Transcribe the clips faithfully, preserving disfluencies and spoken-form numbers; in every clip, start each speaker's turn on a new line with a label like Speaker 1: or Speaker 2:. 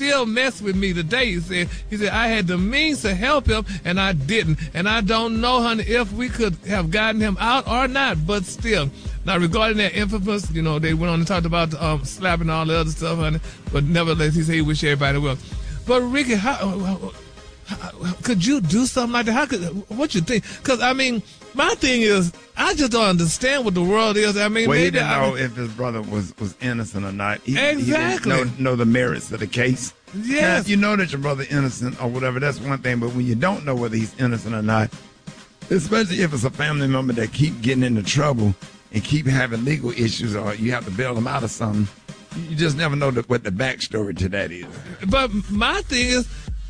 Speaker 1: still mess with me today. He said, he said, I had the means to help him, and I didn't. And I don't know, honey, if we could have gotten him out or not, but still. Now, regarding that infamous, you know, they went on and talked about um, slapping and all the other stuff, honey, but nevertheless, he said he wished everybody well. But, Ricky, how, how, how could you do something like that? How could, what you think? Because, I mean, my thing is, I just don't understand what the world is. I mean,
Speaker 2: well,
Speaker 1: maybe
Speaker 2: he didn't
Speaker 1: I
Speaker 2: know
Speaker 1: mean,
Speaker 2: if his brother was, was innocent or not. He,
Speaker 1: exactly.
Speaker 2: He didn't know, know the merits of the case.
Speaker 1: Yes.
Speaker 2: Now, if you know that your brother innocent or whatever, that's one thing. But when you don't know whether he's innocent or not, especially if it's a family member that keep getting into trouble and keep having legal issues, or you have to bail them out of something, you just never know the, what the backstory to that is.
Speaker 1: But my thing is,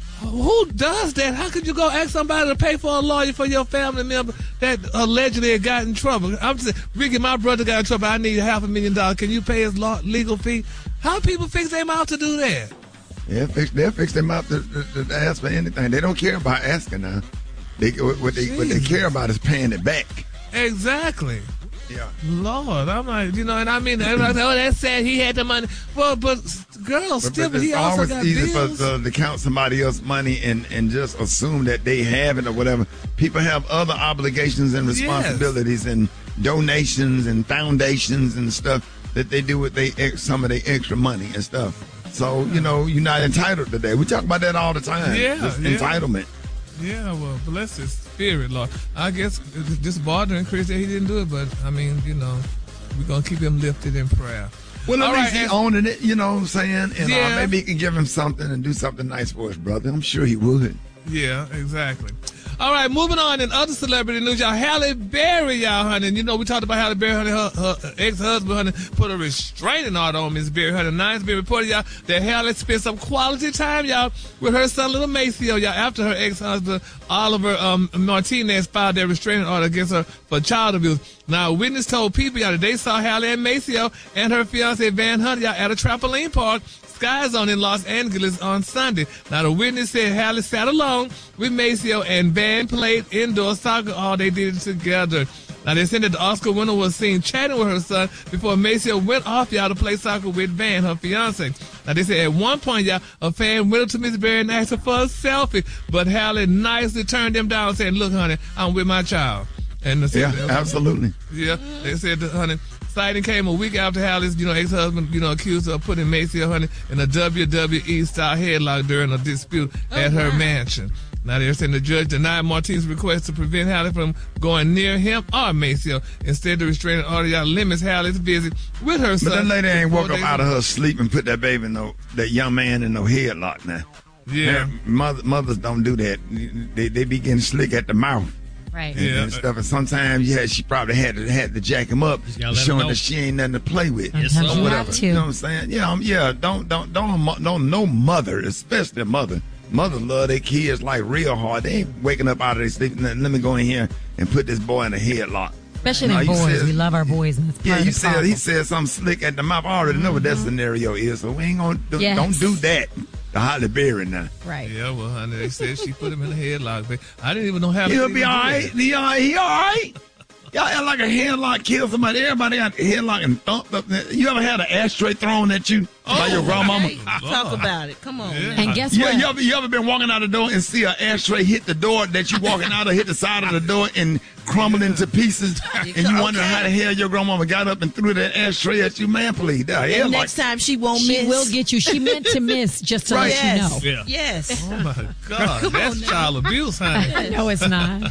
Speaker 1: who does that? How could you go ask somebody to pay for a lawyer for your family member that allegedly got in trouble? I'm just saying, Ricky, my brother got in trouble. I need half a million dollars. Can you pay his law, legal fee? How people fix their mouth to do that?
Speaker 2: Yeah, fix, they'll fix their mouth to, to, to ask for anything. They don't care about asking now. They, what, they, what they care about is paying it back.
Speaker 1: Exactly.
Speaker 2: Yeah.
Speaker 1: Lord, I'm like, you know, and I mean, oh, that's sad. He had the money. Well, but girls, still, but, but he also got bills. It's always easy for, uh, to count somebody else's money and, and just assume that they have it or whatever. People have other obligations and responsibilities, yes, and donations and foundations and stuff that they do with they some of their extra money and stuff. So, you know, you're not entitled to that. We talk about that all the time. Yeah,
Speaker 2: Just
Speaker 1: yeah.
Speaker 2: entitlement.
Speaker 1: Yeah, well, bless his spirit, Lord. I guess it's just bothering Chris that he didn't do it, but, I mean, you know, we're going to keep him lifted in prayer.
Speaker 2: Well, at
Speaker 1: all
Speaker 2: least
Speaker 1: right,
Speaker 2: he owning it, you know what I'm saying? And
Speaker 1: yeah.
Speaker 2: uh, maybe he can give him something and do something nice for his brother. I'm sure he would.
Speaker 1: Yeah, exactly. All right, moving on in other celebrity news, y'all. Halle Berry, y'all, honey. You know, we talked about Halle Berry, honey. Her, her ex-husband, honey, put a restraining order on Miss Berry, honey. Now it's been reported, y'all, that Halle spent some quality time, y'all, with her son, little Maceo, y'all, after her ex-husband, Oliver um, Martinez, filed their restraining order against her for child abuse. Now, a witness told people, y'all, that they saw Halle and Maceo and her fiancé, Van Hunt, y'all, at a trampoline park, Sky Zone in Los Angeles on Sunday. Now, the witness said Halle sat alone with Maceo and Van played indoor soccer. All they did it together. Now, they said that the Oscar winner was seen chatting with her son before Maceo went off, y'all, to play soccer with Van, her fiance. Now, they said at one point, y'all, a fan went up to Miss Berry and asked her for a selfie, but Halle nicely turned them down and said, look, honey, I'm with my child. And the
Speaker 2: yeah, absolutely.
Speaker 1: Yeah, they said, honey, sighting came a week after Halle's, you know, ex-husband, you know, accused her of putting Maceo, honey, in a W W E-style headlock during a dispute oh, at her wow. mansion. Now, they're saying the judge denied Martinez's request to prevent Halle from going near him or Maceo. Instead, the restraining order y'all limits Halle's visit with her son.
Speaker 2: But that lady ain't woke up out of her sleep and put that baby in no, that young man in no headlock now.
Speaker 1: Yeah.
Speaker 2: Mother, mothers don't do that. They, they be getting slick at the mouth.
Speaker 3: Right.
Speaker 2: And,
Speaker 1: yeah.
Speaker 2: and stuff. And sometimes, yeah, she probably had to had to jack him up, showing that she ain't nothing to play with,
Speaker 3: yes,
Speaker 2: or
Speaker 3: so.
Speaker 2: whatever. You know what I'm saying? Yeah, um, yeah. Don't, don't, don't, don't. No mother, especially a mother. Mothers love their kids like real hard. They ain't waking up out of their sleep. Let me go in here and put this boy in a headlock.
Speaker 3: Especially them boys. Said, we love our boys. And
Speaker 2: yeah, you said problem. He said something slick at the mouth. I already know what that scenario is, so we ain't gonna do,
Speaker 3: yes.
Speaker 2: don't do that. The Halle Berry now.
Speaker 3: Right.
Speaker 1: Yeah, well, honey, they said she put him in a headlock. But I didn't even know how to.
Speaker 2: He'll be all right. He all right. He all right. Y'all act like a headlock kill somebody. Everybody got a headlock and thumped up. You ever had an ashtray thrown at you oh, by your grandmama?
Speaker 4: Hey, talk about it. Come on.
Speaker 3: Yeah. And guess
Speaker 2: yeah,
Speaker 3: what?
Speaker 2: You ever, you ever been walking out the door and see an ashtray hit the door that you walking out of, hit the side of the door and crumble yeah. into pieces, and you wonder okay. how the hell your grandmama got up and threw that ashtray at you? Man, please.
Speaker 4: And next time she won't
Speaker 3: she
Speaker 4: miss.
Speaker 3: She will get you. She meant to miss, just to
Speaker 2: right.
Speaker 3: let
Speaker 4: yes.
Speaker 3: you know.
Speaker 4: Yeah. Yes.
Speaker 1: Oh, my God. That's child abuse, honey.
Speaker 3: No, it's not.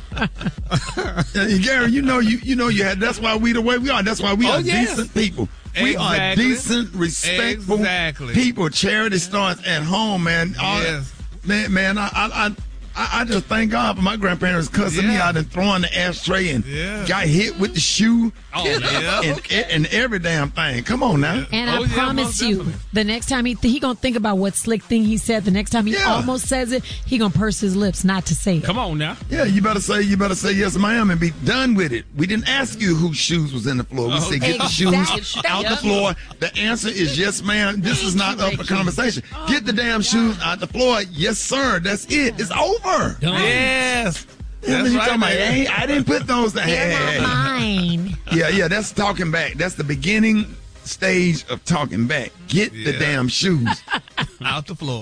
Speaker 2: uh, Gary, you know you you know you had. That's why we the way we are. That's why we
Speaker 1: oh,
Speaker 2: are
Speaker 1: yes.
Speaker 2: decent people. We
Speaker 1: exactly.
Speaker 2: are decent, respectful
Speaker 1: exactly.
Speaker 2: people. Charity starts at home, man. All,
Speaker 1: yes.
Speaker 2: Man, man, I, I, I, I just thank God for my grandparents cussing
Speaker 1: yeah.
Speaker 2: me out and throwing the ashtray and
Speaker 1: yeah.
Speaker 2: got hit with the shoe.
Speaker 1: Oh, yeah.
Speaker 2: And,
Speaker 1: okay.
Speaker 2: and every damn thing. Come on now.
Speaker 3: And
Speaker 1: oh,
Speaker 3: I
Speaker 1: yeah,
Speaker 3: promise you,
Speaker 1: definitely.
Speaker 3: the next time he th- he gonna think about what slick thing he said. The next time he
Speaker 2: yeah.
Speaker 3: almost says it, he gonna purse his lips not to say it.
Speaker 5: Come on now.
Speaker 2: Yeah, you better say you better say yes, ma'am, and be done with it. We didn't ask you whose shoes was in the floor. We
Speaker 1: oh,
Speaker 2: said get
Speaker 3: exactly.
Speaker 2: the shoes out the floor. The answer is yes, ma'am. This is not up for conversation. Get the damn shoes out the floor. Yes, sir. That's it. It's over.
Speaker 1: Yes.
Speaker 2: That's
Speaker 1: That's
Speaker 2: right,
Speaker 1: right,
Speaker 2: about, hey, I didn't put those.
Speaker 3: They're
Speaker 2: hey,
Speaker 3: not
Speaker 2: hey.
Speaker 3: mine.
Speaker 2: Yeah, yeah, that's talking back. That's the beginning stage of talking back. Get
Speaker 1: yeah.
Speaker 2: the damn shoes
Speaker 1: out the floor.